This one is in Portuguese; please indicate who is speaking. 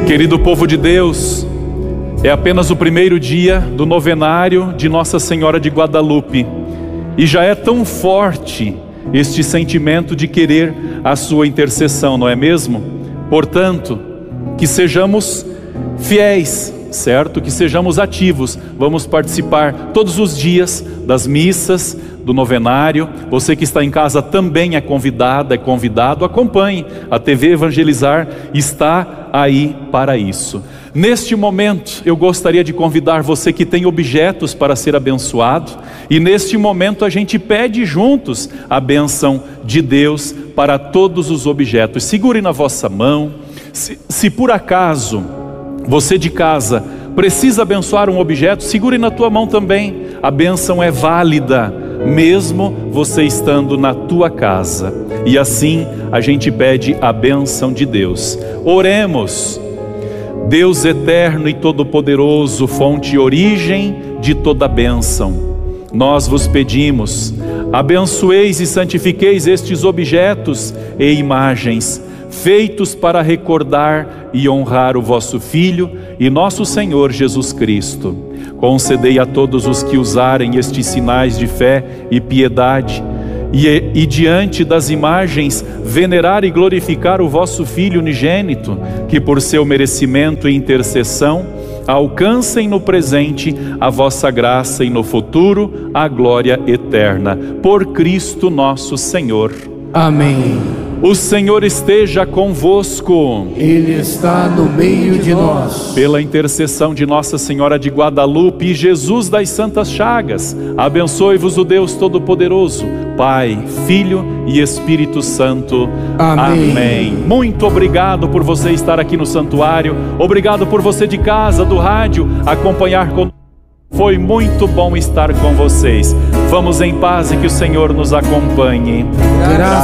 Speaker 1: Querido povo de Deus, é apenas o primeiro dia do novenário de Nossa Senhora de Guadalupe, e já é tão forte este sentimento de querer a sua intercessão, não é mesmo? Portanto, que sejamos fiéis, certo? Que sejamos ativos. Vamos participar todos os dias das missas, do novenário. Você que está em casa também é convidada, é convidado. Acompanhe, a TV Evangelizar está aí para isso. Neste momento eu gostaria de convidar você que tem objetos para ser abençoado, e neste momento a gente pede juntos a bênção de Deus para todos os objetos. Segure na vossa mão. Se por acaso você de casa precisa abençoar um objeto, segure na tua mão também. A bênção é válida, mesmo você estando na tua casa. E assim a gente pede a bênção de Deus. Oremos. Deus eterno e todo-poderoso, fonte e origem de toda bênção, nós vos pedimos, abençoeis e santifiqueis estes objetos e imagens, feitos para recordar e honrar o vosso Filho e nosso Senhor Jesus Cristo. Concedei a todos os que usarem estes sinais de fé e piedade, e diante das imagens venerar e glorificar o vosso Filho unigênito, que por seu merecimento e intercessão alcancem no presente a vossa graça e no futuro a glória eterna. Por Cristo nosso Senhor. Amém. O Senhor esteja convosco.
Speaker 2: Ele está no meio de nós.
Speaker 1: Pela intercessão de Nossa Senhora de Guadalupe e Jesus das Santas Chagas, abençoe-vos o Deus Todo-Poderoso, Pai, Filho e Espírito Santo. Amém. Amém. Muito obrigado por você estar aqui no santuário. Obrigado por você de casa, do rádio, acompanhar conosco. Foi muito bom estar com vocês. Vamos em paz e que o Senhor nos acompanhe.
Speaker 2: Graças